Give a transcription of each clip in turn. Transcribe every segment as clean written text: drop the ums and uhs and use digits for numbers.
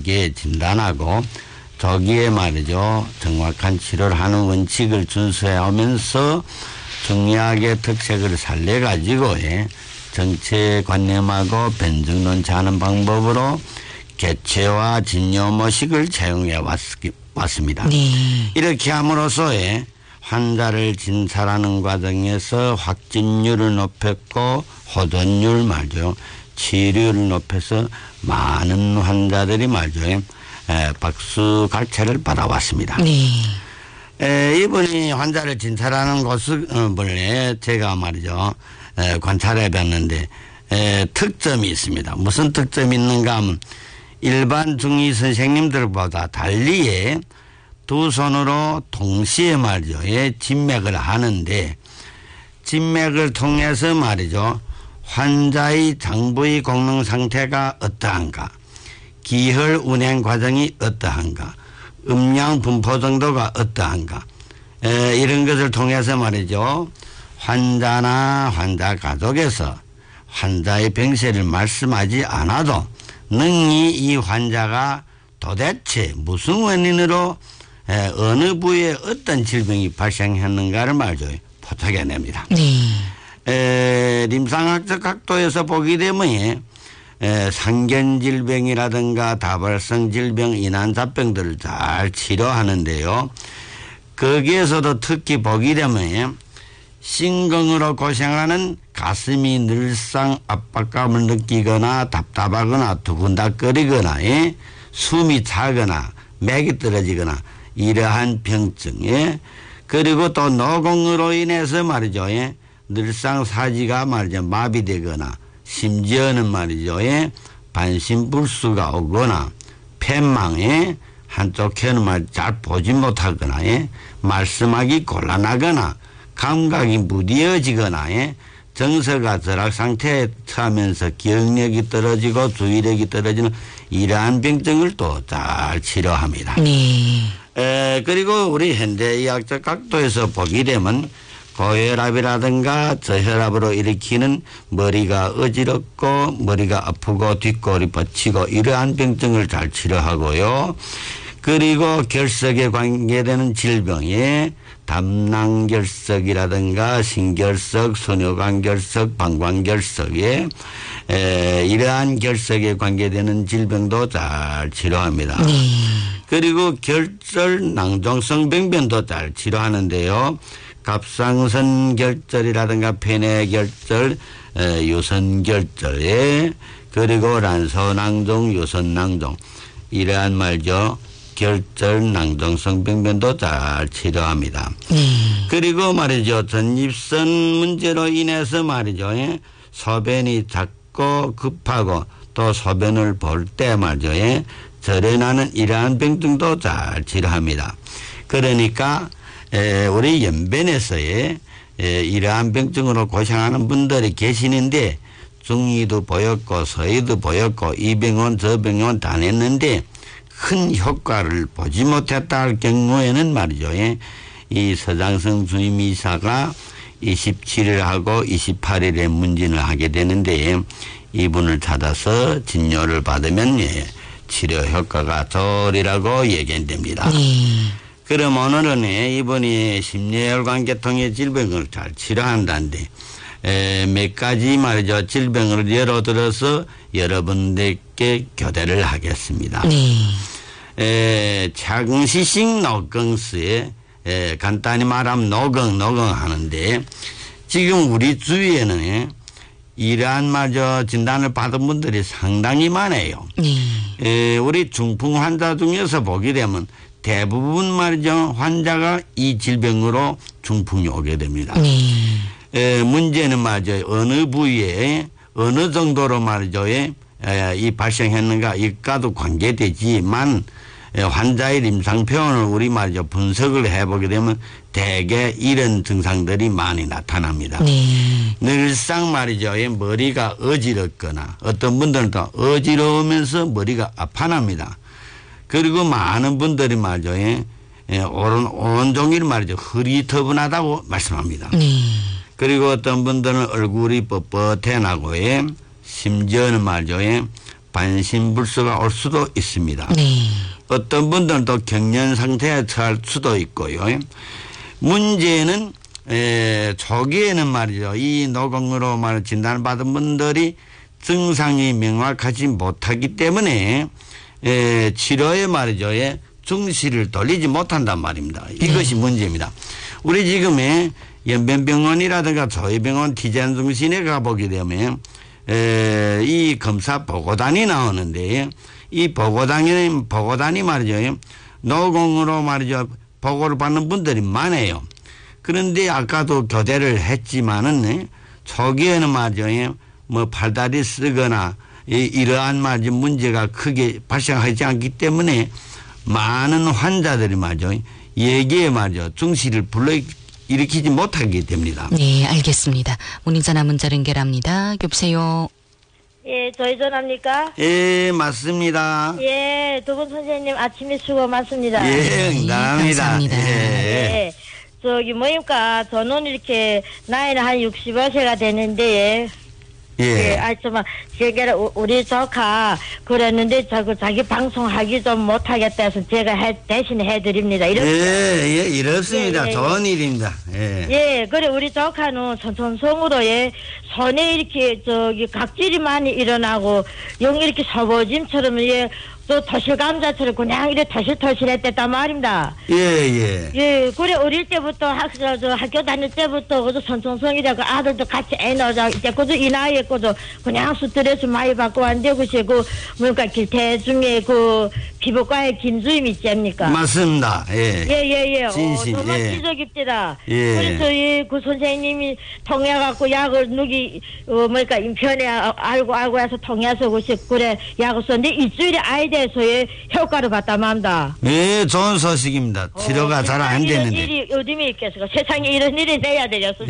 빠르게 진단하고 조기에 말이죠. 정확한 치료를 하는 원칙을 준수해오면서 중의학의 특색을 살려가지고 정체관념하고 변증론자하는 방법으로 개체와 진료 모식을 채용해 왔습니다. 네. 이렇게 함으로써 환자를 진찰하는 과정에서 확진율을 높였고 호전율 말이죠. 치료율을 높여서 많은 환자들이 말이죠. 박수갈채를 받아왔습니다. 네. 이분이 환자를 진찰하는 곳을 제가 말이죠. 관찰해 봤는데 특점이 있습니다. 무슨 특점이 있는가 하면 일반 중의 선생님들보다 달리 두 손으로 동시에 말이죠. 진맥을 하는데 진맥을 통해서 말이죠. 환자의 장부의功能 상태가 어떠한가, 기혈 운행 과정이 어떠한가, 음양 분포 정도가 어떠한가, 이런 것을 통해서 말이죠. 환자나 환자 가족에서 환자의 병세를 말씀하지 않아도 능히 이 환자가 도대체 무슨 원인으로 어느 부위에 어떤 질병이 발생했는가를 말이죠. 포착해냅니다. 네. 임상학적 각도에서 보게 되면 상견질병이라든가 다발성 질병, 인한잡병들을 잘 치료하는데요. 거기에서도 특히 보게 되면 심경으로 고생하는 가슴이 늘상 압박감을 느끼거나 답답하거나 두근닥거리거나 숨이 차거나 맥이 떨어지거나 이러한 병증에 그리고 또 노공으로 인해서 말이죠. 늘상 사지가 말이죠. 마비되거나 심지어는 말이죠. 반신불수가 오거나 폐망에 한쪽 혀는 잘 보지 못하거나 말씀하기 곤란하거나 감각이 무뎌지거나 정서가 절악 상태에 처하면서 기억력이 떨어지고 주의력이 떨어지는 이러한 병증을 또 잘 치료합니다. 네. 그리고 우리 현대의학적 각도에서 보게 되면 고혈압이라든가 저혈압으로 일으키는 머리가 어지럽고 머리가 아프고 뒷골이 뻗치고 이러한 병증을 잘 치료하고요. 그리고 결석에 관계되는 질병에 담낭결석이라든가 신결석, 소뇨관결석, 방광결석에 이러한 결석에 관계되는 질병도 잘 치료합니다. 그리고 결절 낭종성 병변도 잘 치료하는데요. 갑상선 결절이라든가 폐뇌결절, 유선결절에 그리고 란소낭종, 유선낭종 이러한 말이죠. 결절 낭종성 병변도 잘 치료합니다. 그리고 말이죠. 전립선 문제로 인해서 말이죠. 소변이 작고 급하고 또 소변을 볼 때 말이죠. 절연하는 이러한 병증도 잘 치료합니다. 그러니까 우리 연변에서의 이러한 병증으로 고생하는 분들이 계시는데 중이도 보였고 서이도 보였고 이 병원 저 병원 다녔는데 큰 효과를 보지 못했다 할 경우에는 말이죠. 이 서장성 주임이사가 27일하고 28일에 문진을 하게 되는데 이분을 찾아서 진료를 받으면 치료 효과가 좋으리라고 얘기됩니다. 그럼 오늘은 이분이 심뇌혈관계통의 질병을 잘 치료한다는데 몇 가지 말이죠. 질병을 예로 들어서 여러분들께 교대를 하겠습니다. 차근시식 노경수에 간단히 말하면 노경 하는데 지금 우리 주위에는 이러한 말이죠. 진단을 받은 분들이 상당히 많아요. 우리 중풍 환자 중에서 보게 되면 대부분 말이죠. 환자가 이 질병으로 중풍이 오게 됩니다. 문제는 말이죠. 어느 부위에 어느 정도로 말이죠. 이 발생했는가 이과도 관계되지만 환자의 임상 표현을 우리 말이죠. 분석을 해보게 되면 대개 이런 증상들이 많이 나타납니다. 늘상 말이죠. 머리가 어지럽거나 어떤 분들은 또 어지러우면서 머리가 아파납니다. 그리고 많은 분들이 말이죠. 온종일 말이죠. 흐리터분하다고 말씀합니다. 그리고 어떤 분들은 얼굴이 뻣뻣해 나고 심지어는 말이죠. 반신불수가 올 수도 있습니다. 네. 어떤 분들은 또 경련 상태에 처할 수도 있고요. 문제는 초기에는 말이죠. 이 노공으로 말 진단받은 분들이 증상이 명확하지 못하기 때문에 치료에 말이죠. 중시를 돌리지 못한단 말입니다. 이것이 문제입니다. 우리 지금의 연변병원이라든가 조이병원 티젠중심에 가보게 되면 이 검사 보고단이 나오는데 이 보고단이 말이죠. 노공으로 말이죠. 보고를 받는 분들이 많아요. 그런데 아까도 교대를 했지만은 초기에는 말이죠. 뭐 팔다리 쓰거나 이러한 말이죠. 문제가 크게 발생하지 않기 때문에 많은 환자들이 말이죠. 얘기에 말이죠. 중시를 일으키지 못하게 됩니다. 네, 알겠습니다. 문의 전화 문자 연결합니다. 여보세요. 예, 저희 전화입니까? 예, 맞습니다. 예, 두 분 선생님 아침에 수고 많습니다. 예, 응답합니다. 감사합니다. 예. 저기 뭐입니까? 저는 이렇게 나이는 한 65세가 되는데 예, 알지만 제가 우리 조카 그랬는데 자기 방송하기 좀 못하겠다 해서 제가 대신 해드립니다. 이렇습니다. 좋은 일입니다. 예, 그래 우리 조카는 선천성으로 손에 이렇게 각질이 많이 일어나고 영 이렇게 서보짐처럼 또 토실감자처럼 그냥 이렇게 토실토실했단 말입니다. 예, 그래 어릴 때부터 학교 다닐 때부터 그저 선천성이라고 아들도 같이 애 넣자 이제 그저 이 나이에 그저 그냥 스트레스 많이 받고 왔는데 그시고 뭔가 길태중에 그 피부과에 김주임 있지 않습니까? 맞습니다. 진심. 정말 기적입니다. 그래서 그 선생님이 통해갖고 약을 인편에 알고 해서 통해서 그래 약을 썼는데 일주일에 아이들에서의 효과를 봤다고 합니다. 네, 좋은 소식입니다. 치료가 잘 안 되는데. 이런 일이 어디에 있겠어요? 세상에 이런 일이 돼야 되겠습니까?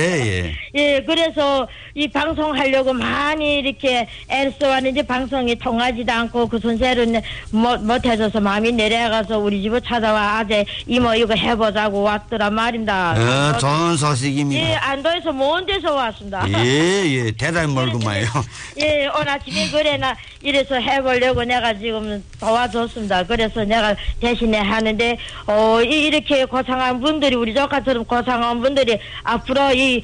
예, 그래서 이 방송하려고 많이 이렇게 애를 써왔는데 방송이 통하지도 않고 그 선생은 못해줘서 마음이 내려가서 우리 집을 찾아와 아재 이모 이거 해보자고 왔더란 말입니다. 좋은 소식입니다. 예, 안도에서 먼 데서 왔습니다. 대단히 멀구만요. 오늘 아침에 그래 나 이래서 해보려고 내가 지금 도와줬습니다. 그래서 내가 대신에 하는데 이렇게 고상한 분들이 우리 조카처럼 고상한 분들이 앞으로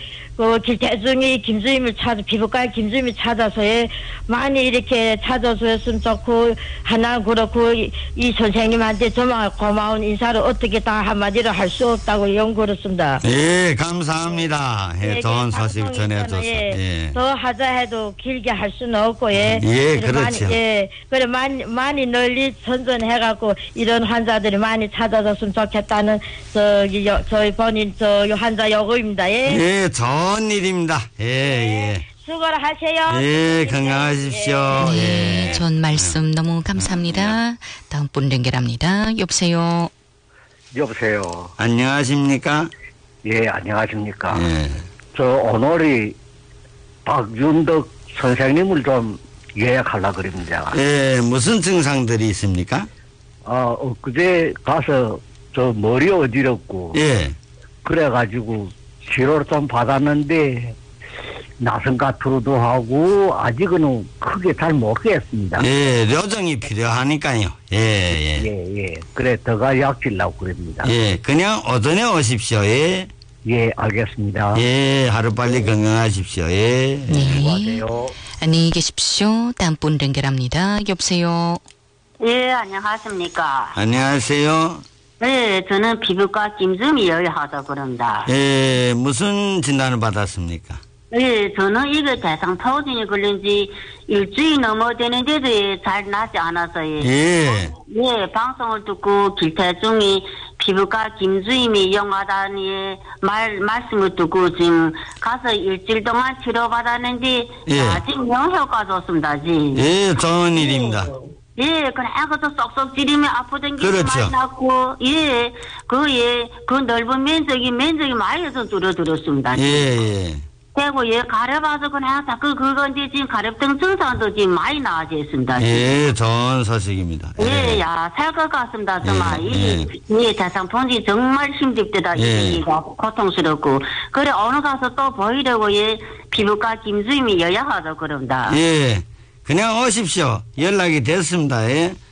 길태중이 김주임을 피부과 김주임을 찾아서 많이 이렇게 찾아줬으면 좋고 하나 그렇고 이 선생님한테 정말 고마운 인사를 어떻게 다 한마디로 할 수 없다고 그렇습니다. 예, 감사합니다. 좋은 소식 전해줘서. 더 하자 해도 길게 할 수는 없고 그렇죠. 그래 많이 널리 선전해갖고 이런 환자들이 많이 찾아줬으면 좋겠다는 저희 본인 환자 요구입니다. 좋은 일입니다. 수고를 하세요. 건강하십시오. 좋은 말씀 너무 감사합니다. 다음 분 연결합니다. 여보세요. 여보세요. 안녕하십니까? 예, 안녕하십니까? 저 오늘이 박윤덕 선생님을 좀 예약하려고 그럽니다. 무슨 증상들이 있습니까? 엊그제 가서 저 머리 어지럽고 그래가지고 치료를 좀 받았는데 나선가투로도 하고 아직은 크게 잘 모르겠습니다. 료정이 필요하니까요. 그래 더가 약질라고 그럽니다. 그냥 오전에 오십시오. 알겠습니다. 하루빨리 건강하십시오. 수고하세요. 안녕히 계십시오. 다음 분 연결합니다. 여보세요. 안녕하십니까. 안녕하세요. 네, 저는 피부과 김주미 여의하다 그럽니다. 무슨 진단을 받았습니까? 네, 저는 이게 대상포진이 걸린 지 일주일 넘어되는데도 잘 나지 않아서요. 방송을 듣고 길태중이 피부과 김주임이 이용하다니 말씀을 듣고 지금 가서 일주일 동안 치료받았는데 아직 명효과 좋습니다. 좋은 일입니다. 그래, 그래서 쏙쏙 찌르면 아프던 게 그렇죠. 많이 났고, 그 넓은 면적이 많이 좀 줄어들었습니다. 그리고 가려봐서 그냥 자꾸 그건데 지금 가렵던 증상도 지금 많이 나아졌습니다. 좋은 소식입니다. 살 것 같습니다. 정말. 대상포진 정말 힘들다. 고통스럽고. 그래, 오늘 가서 또 보이려고, 피부과 김주임이 여야하다 그럽니다. 그냥 오십시오. 연락이 됐습니다. 예.